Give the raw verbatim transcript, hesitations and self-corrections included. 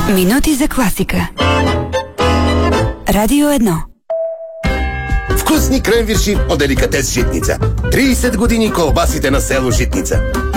Минути за класика. Радио едно. Вкусни кренвирши от деликатес Житница. трийсет години колбасите на село Житница.